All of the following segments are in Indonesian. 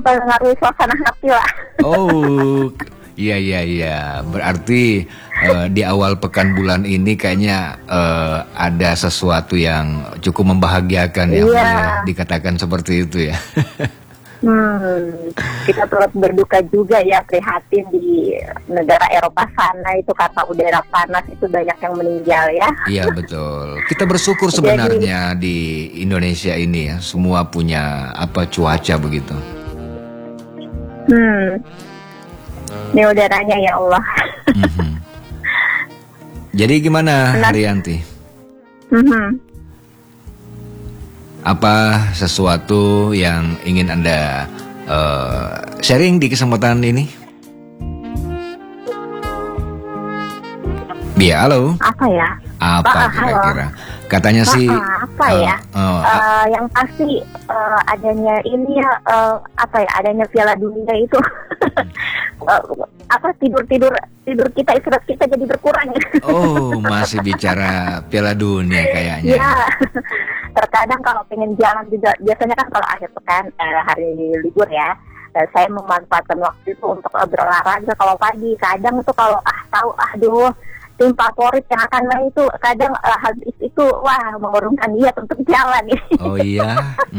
mempengaruhi suasana hati lah. Oh, iya. Berarti di awal pekan bulan ini kayaknya ada sesuatu yang cukup membahagiakan ya, boleh dikatakan seperti itu ya. Kita turut berduka juga ya, prihatin di negara Eropa sana itu karena udara panas itu banyak yang meninggal ya. Iya betul. Kita bersyukur sebenarnya di Indonesia ini ya, semua punya cuaca begitu. Ini udaranya ya Allah. Jadi gimana Haryanti? Apa sesuatu yang ingin Anda sharing di kesempatan ini? Iya, halo. Apa ya? Apa kira-kira? Katanya sih apa ya? Yang pasti adanya ini ya, adanya Piala Dunia itu. Tidur kita, istirahat kita jadi berkurang. Oh, masih bicara Piala Dunia kayaknya. Iya. Terkadang kalau pengen jalan juga, biasanya kan kalau akhir pekan hari libur ya, saya memanfaatkan waktu itu untuk berolahraga kalau pagi. Kadang itu kalau tim favorit yang akan main itu kadang habis itu mengurungkan niat untuk jalan. Oh iya.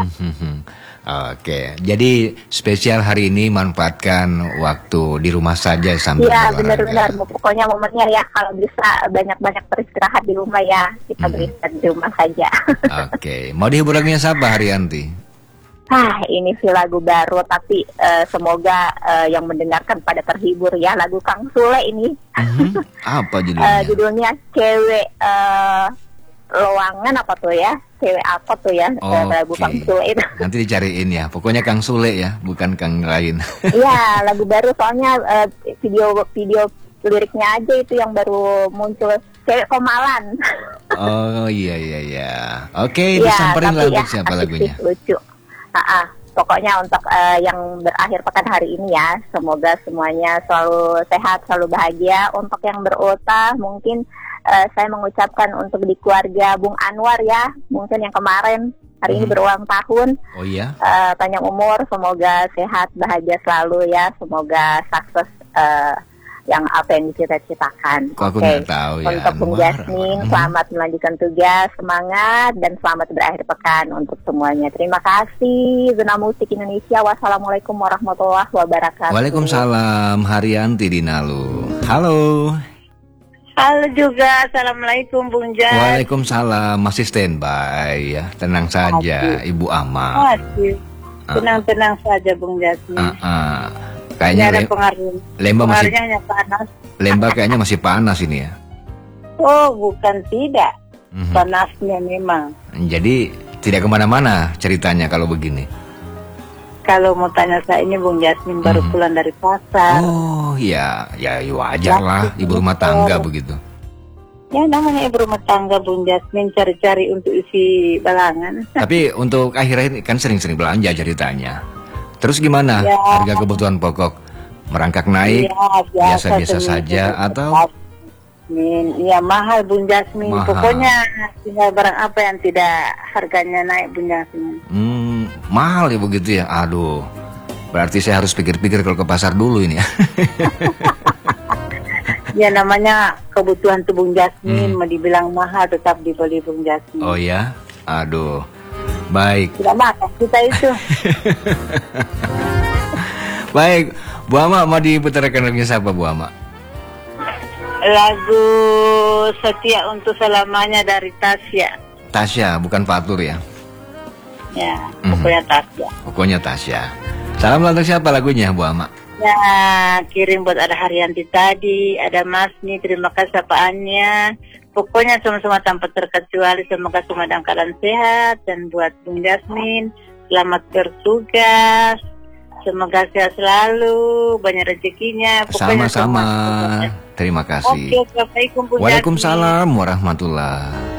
Oke, jadi spesial hari ini manfaatkan waktu di rumah saja sambil berolahraga. Iya benar-benar, pokoknya momennya ya kalau bisa banyak-banyak beristirahat di rumah ya, kita beristirahat di rumah saja. Oke, mau dihibur lagunya siapa Haryanti? Ini sih lagu baru tapi semoga yang mendengarkan pada terhibur ya, lagu Kang Sule ini. Apa judulnya? Judulnya Cewek Loangan apa tuh ya? Cewek apa tuh ya? Lagu Kang Sule itu. Nanti dicariin ya. Pokoknya Kang Sule ya, bukan Kang lain. Iya, lagu baru soalnya video liriknya aja itu yang baru muncul. Cewek Komalan. Oh iya. Oke, disamperin lagu siapa lagunya? Lucu. Pokoknya untuk yang berakhir pekan hari ini ya, semoga semuanya selalu sehat, selalu bahagia. Untuk yang berutang mungkin saya mengucapkan untuk di keluarga Bung Anwar ya, mungkin yang kemarin hari ini berulang tahun. Oh iya. Panjang umur, semoga sehat, bahagia selalu ya, semoga sukses yang apa yang dicita-citakan. Aku nggak tahu ya. Untuk Bung Jasmine, selamat melanjutkan tugas, semangat dan selamat berakhir pekan untuk semuanya. Terima kasih Zona Musik Indonesia. Wassalamualaikum warahmatullahi wabarakatuh. Waalaikumsalam. Haryanti di Nalu. Halo. Halo juga, assalamualaikum Bung Jas. Waalaikumsalam, masih standby ya, tenang saja Ibu Ama. Masih tenang-tenang saja Bung Jasmine. Kayaknya Lembang panas. Lembang kayaknya masih panas ini ya. Oh bukan tidak, panasnya memang. Jadi tidak kemana-mana ceritanya kalau begini. Kalau mau tanya saya ini Bung Jasmine baru pulang dari pasar. Oh ya wajar lah, ibu rumah tangga begitu. Ya namanya ibu rumah tangga Bung Jasmine, cari-cari untuk isi balangan. Tapi untuk akhir-akhir kan sering-sering belanja ceritanya. Terus gimana harga kebutuhan pokok? Merangkak naik, biasa-biasa saja atau? Iya mahal Bung Jasmine. Pokoknya tinggal barang apa yang tidak harganya naik Bung Jasmine. Mahal ya begitu ya. Aduh, berarti saya harus pikir-pikir kalau ke pasar dulu ini ya. Ya namanya kebutuhan tuh Bung Jasmine, mau dibilang mahal tetap dibeli Bung Jasmine. Oh ya, aduh. Baik. Tidak makan kita itu. Baik, Bu Ama mau diputarkan lagunya siapa Bu Ama? Lagu Setia Untuk Selamanya dari Tasya. Tasya, bukan Fatur ya? Ya, pokoknya Tasya. Pokoknya Tasya. Salam untuk siapa lagunya Bu Ama? Ya, kirim buat ada Haryanti tadi, ada Masni, terima kasih sapaannya. Pokoknya sama-sama tanpa terkecuali, semoga semua dalam keadaan sehat. Dan buat Bung Jasmine, selamat bertugas. Semoga sehat selalu, banyak rezekinya. Sama-sama. Terima kasih. Oke, Assalamualaikum Bung Jasmine. Waalaikumsalam warahmatullahi